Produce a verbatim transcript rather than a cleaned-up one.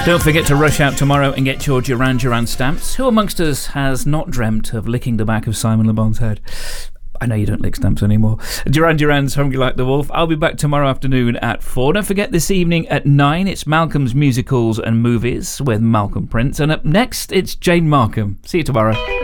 Don't forget to rush out tomorrow and get your Duran Duran stamps. Who amongst us has not dreamt of licking the back of Simon Le Bon's head? I know you don't lick stamps anymore. Duran Duran's Hungry Like the Wolf. I'll be back tomorrow afternoon at four. Don't forget this evening at nine, it's Malcolm's Musicals and Movies with Malcolm Prince. And up next, it's Jane Markham. See you tomorrow.